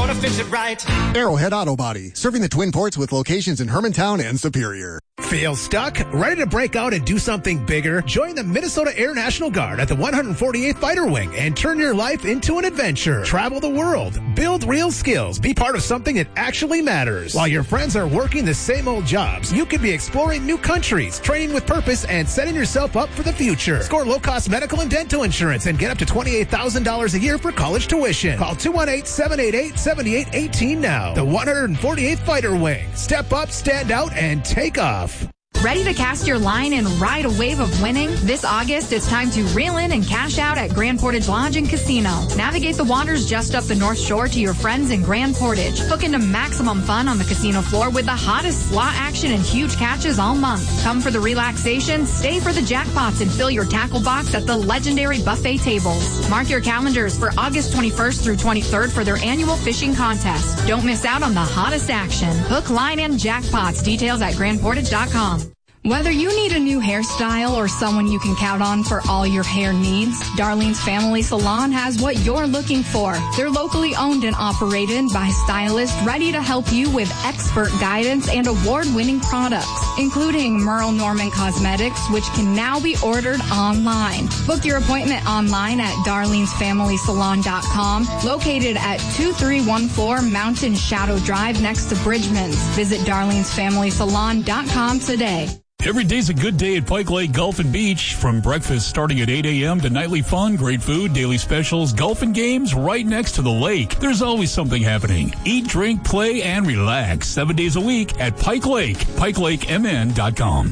want to fix it right. Arrowhead Auto Body, serving the Twin Ports with locations in Hermantown and Superior. Feel stuck? Ready to break out and do something bigger? Join the Minnesota Air National Guard at the 148th Fighter Wing and turn your life into an adventure. Travel the world, build real skills, be part of something that actually matters. While your friends are working the same old jobs, you could be exploring new countries, training with purpose, and setting yourself up for the future. Score low-cost medical and dental insurance and get up to $28,000 a year for college tuition. Call 218-788-7818 now. The 148th Fighter Wing. Step up, stand out, and take off. Ready to cast your line and ride a wave of winning? This August, it's time to reel in and cash out at Grand Portage Lodge and Casino. Navigate the waters just up the North Shore to your friends in Grand Portage. Hook into maximum fun on the casino floor with the hottest slot action and huge catches all month. Come for the relaxation, stay for the jackpots, and fill your tackle box at the legendary buffet tables. Mark your calendars for August 21st through 23rd for their annual fishing contest. Don't miss out on the hottest action. Hook, line, and jackpots. Details at grandportage.com. Whether you need a new hairstyle or someone you can count on for all your hair needs, Darlene's Family Salon has what you're looking for. They're locally owned and operated by stylists ready to help you with expert guidance and award-winning products, including Merle Norman Cosmetics, which can now be ordered online. Book your appointment online at darlenesfamilysalon.com, located at 2314 Mountain Shadow Drive next to Bridgman's. Visit darlenesfamilysalon.com today. Every day's a good day at Pike Lake Golf and Beach. From breakfast starting at 8 a.m. to nightly fun, great food, daily specials, golf and games right next to the lake. There's always something happening. Eat, drink, play, and relax 7 days a week at Pike Lake. PikeLakeMN.com.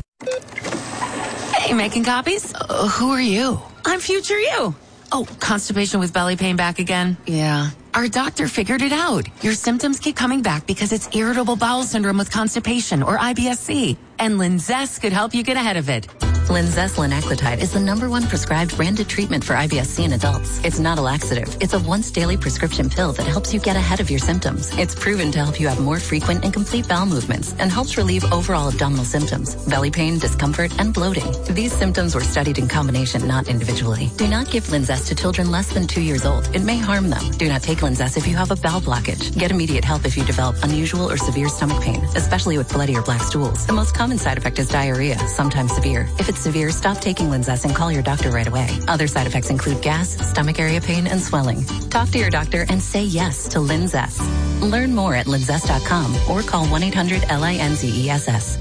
Hey, making copies? Who are you? I'm future you. Oh, constipation with belly pain back again? Yeah. Our doctor figured it out. Your symptoms keep coming back because it's irritable bowel syndrome with constipation, or IBS-C. And Linzess could help you get ahead of it. Linzess linaclotide is the #1 prescribed branded treatment for IBS-C in adults. It's not a laxative. It's a once daily prescription pill that helps you get ahead of your symptoms. It's proven to help you have more frequent and complete bowel movements and helps relieve overall abdominal symptoms, belly pain, discomfort, and bloating. These symptoms were studied in combination, not individually. Do not give Linzess to children less than 2 years old. It may harm them. Do not take Linzess if you have a bowel blockage. Get immediate help if you develop unusual or severe stomach pain, especially with bloody or black stools. The most common side effect is diarrhea, sometimes severe. If it's severe, stop taking Linzess and call your doctor right away. Other side effects include gas, stomach area pain, and swelling. Talk to your doctor and say yes to Linzess. Learn more at linzess.com or call 1-800-LINZESS.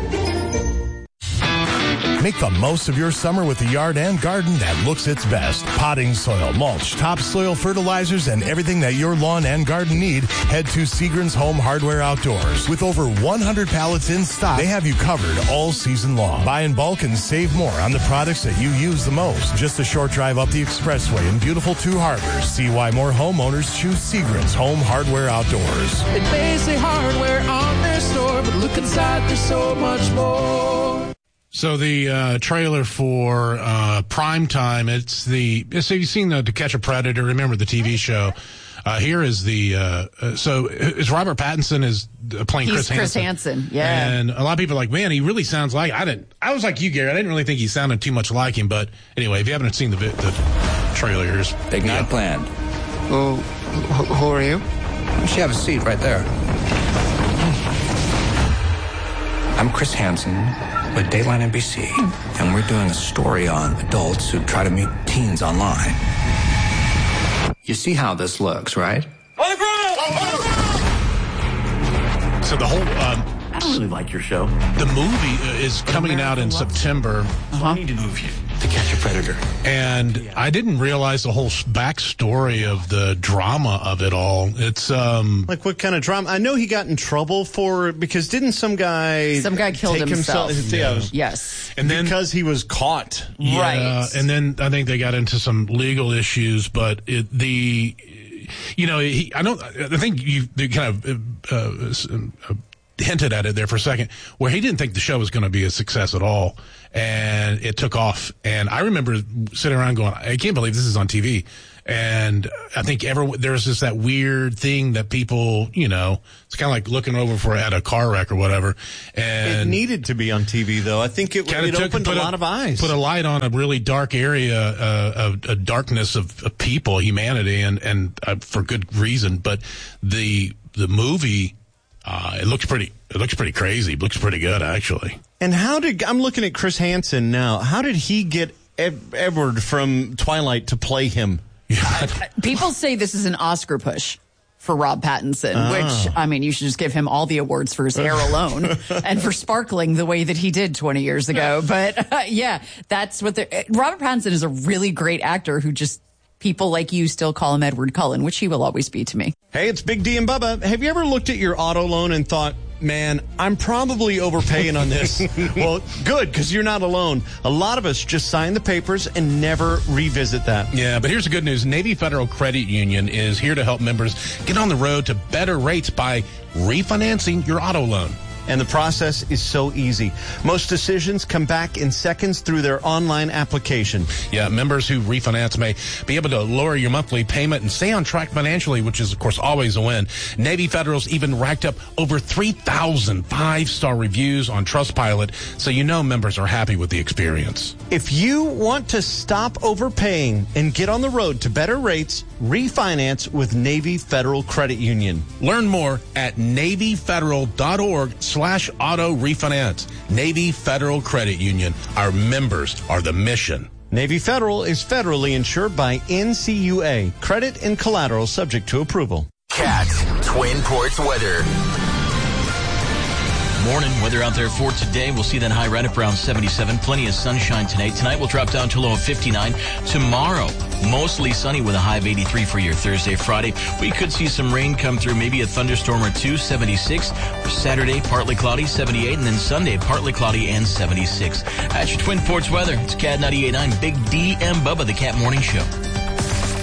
Make the most of your summer with a yard and garden that looks its best. Potting soil, mulch, topsoil fertilizers, and everything that your lawn and garden need, head to Seagram's Home Hardware Outdoors. With over 100 pallets in stock, they have you covered all season long. Buy in bulk and save more on the products that you use the most. Just a short drive up the expressway in beautiful Two Harbors. See why more homeowners choose Seagram's Home Hardware Outdoors. They may say hardware on their store, but look inside, there's so much more. So the trailer for Primetime, so you've seen To Catch a Predator, remember the TV show. Here is so it's Robert Pattinson is playing Chris Hansen. Chris Hansen, yeah. And a lot of people are like, man, he really sounds like, I was like you, Gary, I didn't really think he sounded too much like him, but anyway, if you haven't seen the trailer, here's Big night planned. Well, who are you? You should have a seat right there. I'm Chris Hansen with Dateline NBC, and we're doing a story on adults who try to meet teens online. You see how this looks, right? So the whole I really like your show. The movie is coming out in September. I need to move you To Catch a Predator. And I didn't realize the whole backstory of the drama of it all. It's like what kind of drama? I know he got in trouble because didn't some guy killed himself? Yes. And then because he was caught. Yeah, right. And then I think they got into some legal issues, but I think you kind of hinted at it there for a second, where he didn't think the show was going to be a success at all, and it took off. And I remember sitting around going, I can't believe this is on TV. And I think there's just that weird thing that people, it's kind of like looking over at a car wreck or whatever. And it needed to be on TV, though. I think it opened a lot of eyes. Put a light on a really dark area, a darkness of people, humanity, and for good reason. But the movie, it looks pretty crazy. It looks pretty good, actually. And I'm looking at Chris Hansen now. How did he get Edward from Twilight to play him? People say this is an Oscar push for Rob Pattinson, which, you should just give him all the awards for his hair alone and for sparkling the way that he did 20 years ago. But, that's what Robert Pattinson is a really great actor who just people like you still call him Edward Cullen, which he will always be to me. Hey, it's Big D and Bubba. Have you ever looked at your auto loan and thought, man, I'm probably overpaying on this? Well, good, because you're not alone. A lot of us just sign the papers and never revisit that. Yeah, but here's the good news. Navy Federal Credit Union is here to help members get on the road to better rates by refinancing your auto loan. And the process is so easy. Most decisions come back in seconds through their online application. Yeah, members who refinance may be able to lower your monthly payment and stay on track financially, which is, of course, always a win. Navy Federal's even racked up over 3,000 five-star reviews on Trustpilot, so members are happy with the experience. If you want to stop overpaying and get on the road to better rates, refinance with Navy Federal Credit Union. Learn more at NavyFederal.org/auto refinance. Navy Federal Credit Union. Our members are the mission. Navy Federal is federally insured by NCUA. Credit and collateral subject to approval. Cat Twin Ports weather. Morning weather out there for today. We'll see that high right up around 77. Plenty of sunshine tonight. Tonight we'll drop down to a low of 59. Tomorrow, mostly sunny with a high of 83 for your Thursday, Friday. We could see some rain come through, maybe a thunderstorm or two, 76. For Saturday, partly cloudy, 78. And then Sunday, partly cloudy and 76. That's your Twin Ports weather. It's Cat 98.9, Big D and Bubba, the Cat Morning Show.